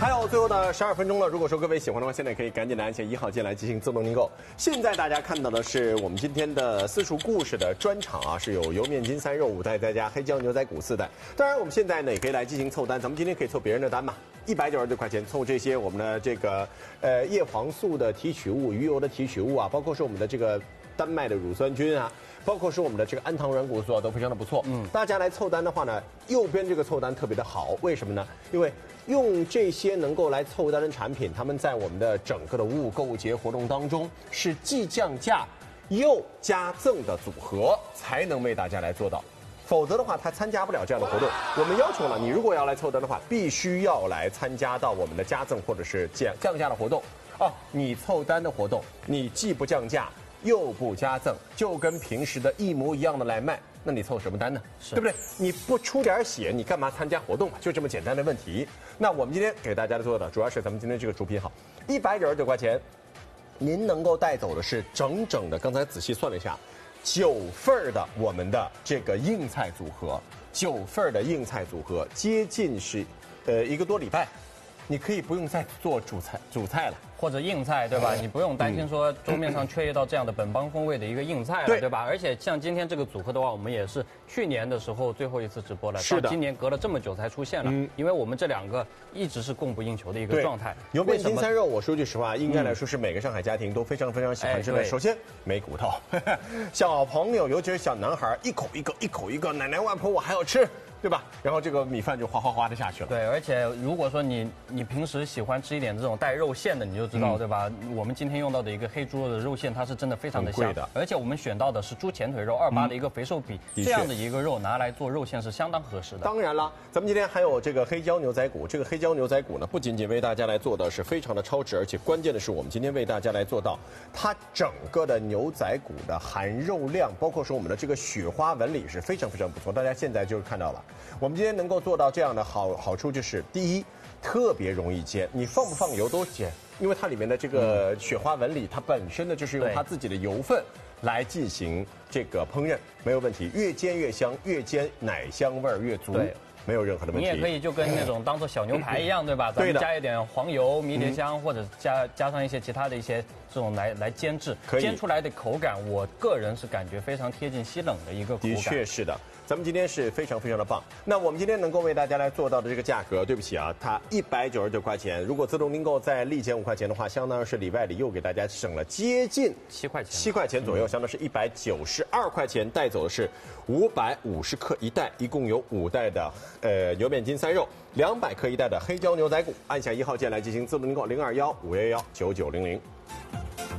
还有最后的12分钟了，如果说各位喜欢的话，现在可以赶紧的按下1号键来进行自动订购。现在大家看到的是我们今天的私塾故事的专场啊，是有油面筋3肉5袋，再加黑椒牛仔骨4袋。当然，我们现在呢也可以来进行凑单，咱们今天可以凑别人的单嘛，196块钱凑这些我们的这个叶黄素的提取物、鱼油的提取物啊，包括是我们的这个丹麦的乳酸菌啊。包括是我们的这个氨糖软骨素啊，都非常的不错。大家来凑单的话呢，右边这个凑单特别的好，为什么呢？因为用这些能够来凑单的产品，他们在我们的整个的五五购物节活动当中是既降价又加赠的组合，才能为大家来做到。否则的话，他参加不了这样的活动。我们要求了，你如果要来凑单的话，必须要来参加到我们的加赠或者是降价的活动啊。你凑单的活动，你既不降价又不加赠，就跟平时的一模一样的来卖，那你凑什么单呢？对不对？你不出点血，你干嘛参加活动嘛？就这么简单的问题。那我们今天给大家做的，主要是咱们今天这个主品好，199块钱，您能够带走的是整整的，刚才仔细算了一下，9份的我们的这个硬菜组合，9份的硬菜组合，接近是1个多礼拜，你可以不用再做主菜了。 或者硬菜，对吧？你不用担心说桌面上缺一道这样的本帮风味的一个硬菜了，对吧？而且像今天这个组合的话，我们也是去年的时候最后一次直播了，到今年隔了这么久才出现了，因为我们这2个一直是供不应求的一个状态。 油面筋3肉，我说句实话，应该来说是每个上海家庭都非常非常喜欢吃的。首先没骨头，小朋友尤其是小男孩，一口一个，奶奶外婆我还要吃。对吧？然后这个米饭就哗哗哗的下去了。 对，而且如果说你平时喜欢吃一点这种带肉馅的，你就知道，对吧？我们今天用到的一个黑猪肉的肉馅，它是真的非常的香的，而且我们选到的是猪前腿肉28的一个肥瘦比，这样的一个肉拿来做肉馅是相当合适的。 当然了，咱们今天还有这个黑椒牛仔骨，这个黑椒牛仔骨呢，不仅仅为大家来做的是非常的超值，而且关键的是我们今天为大家来做到它整个的牛仔骨的含肉量，包括说我们的这个雪花纹理是非常非常不错。大家现在就是看到了。我们今天能够做到这样的好处就是，第一，特别容易煎，你放不放油都煎，因为它里面的这个雪花纹理，它本身呢就是用它自己的油分来进行这个烹饪，没有问题，越煎越香，越煎奶香味儿越足。对。没有任何的问题。 你也可以就跟那种当做小牛排一样，对吧？咱们加一点黄油、迷迭香，或者加上一些其他的一些这种来煎制，煎出来的口感，我个人是感觉非常贴近西冷的一个口感。 的确是的，咱们今天是非常非常的棒。那我们今天能够为大家来做到的这个价格，对不起啊，它199块钱，如果自动订购再立减5块钱的话，相当于是里外里又给大家省了接近 7块钱，7 块钱左右，相当是192块钱，带走的是550克一袋，一共有5袋的油面筋3肉，200克一袋的黑椒牛仔骨，按下1号键来进行自动订购，0215119900。